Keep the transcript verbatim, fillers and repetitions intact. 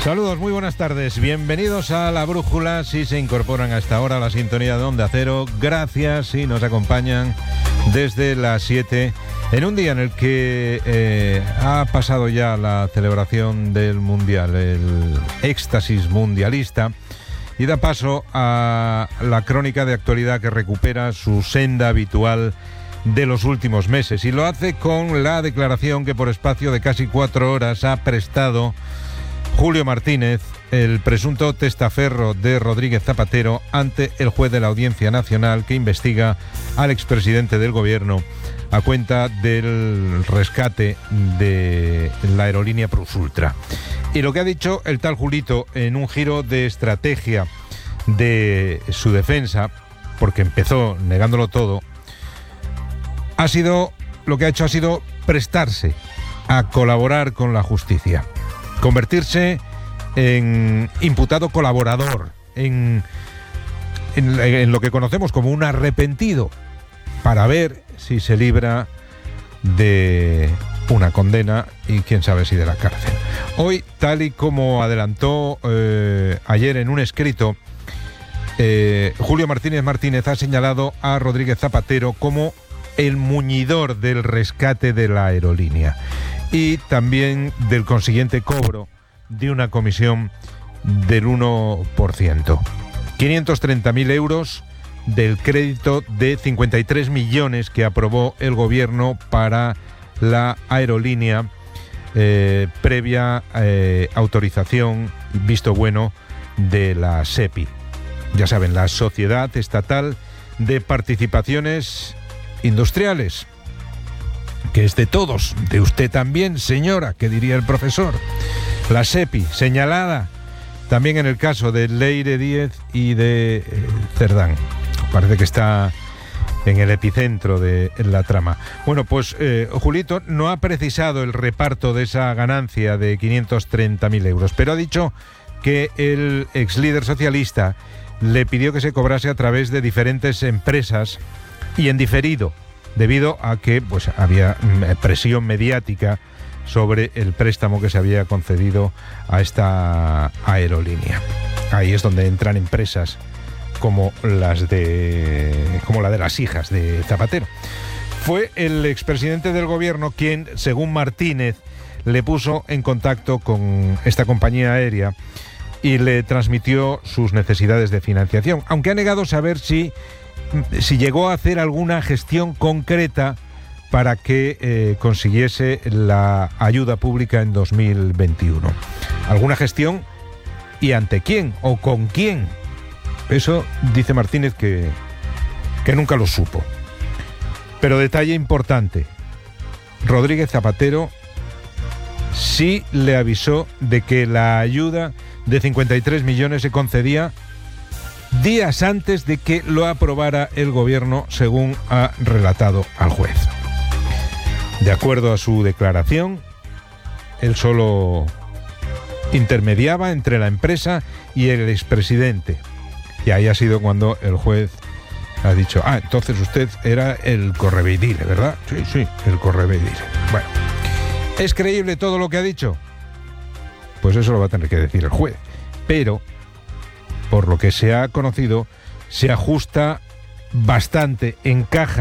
Saludos, muy buenas tardes. Bienvenidos a La Brújula. Si se incorporan a esta hora a la sintonía de Onda Cero, gracias si nos acompañan desde las siete, en un día en el que eh, ha pasado ya la celebración del Mundial, el éxtasis mundialista, y da paso a la crónica de actualidad que recupera su senda habitual de los últimos meses, y lo hace con la declaración que por espacio de casi cuatro horas ha prestado Julio Martínez, el presunto testaferro de Rodríguez Zapatero, ante el juez de la Audiencia Nacional que investiga al expresidente del gobierno a cuenta del rescate de la aerolínea Plus Ultra. Y lo que ha dicho el tal Julito, en un giro de estrategia de su defensa, porque empezó negándolo todo, ha sido, lo que ha hecho ha sido prestarse a colaborar con la justicia, convertirse en imputado colaborador, en, en, en lo que conocemos como un arrepentido, para ver si se libra de una condena y quién sabe si de la cárcel. Hoy, tal y como adelantó eh, ayer en un escrito, eh, Julio Martínez Martínez ha señalado a Rodríguez Zapatero como el muñidor del rescate de la aerolínea y también del consiguiente cobro de una comisión del uno por ciento. quinientos treinta mil euros del crédito de cincuenta y tres millones que aprobó el gobierno para la aerolínea eh, previa eh, autorización, visto bueno, de la SEPI. Ya saben, la Sociedad Estatal de Participaciones Industriales, que es de todos, de usted también, señora, que diría el profesor. La SEPI, señalada también en el caso de Leire Díez y de eh, Cerdán. Parece que está en el epicentro de la trama. Bueno, pues eh, Julito no ha precisado el reparto de esa ganancia de quinientos treinta mil euros, pero ha dicho que el ex líder socialista le pidió que se cobrase a través de diferentes empresas y en diferido, debido a que pues había presión mediática sobre el préstamo que se había concedido a esta aerolínea. Ahí es donde entran empresas como las de como la de las hijas de Zapatero. Fue el expresidente del gobierno quien, según Martínez, le puso en contacto con esta compañía aérea y le transmitió sus necesidades de financiación, aunque ha negado saber si si llegó a hacer alguna gestión concreta para que eh, consiguiese la ayuda pública en dos mil veintiuno. ¿Alguna gestión? ¿Y ante quién? ¿O con quién? Eso dice Martínez que, que nunca lo supo. Pero detalle importante, Rodríguez Zapatero sí le avisó de que la ayuda de cincuenta y tres millones se concedía días antes de que lo aprobara el gobierno, según ha relatado al juez. De acuerdo a su declaración, él solo intermediaba entre la empresa y el expresidente. Y ahí ha sido cuando el juez ha dicho, ah, entonces usted era el correveidile, ¿verdad? Sí, sí, el correveidile. Bueno, ¿es creíble todo lo que ha dicho? Pues eso lo va a tener que decir el juez. Pero, por lo que se ha conocido, se ajusta bastante, encaja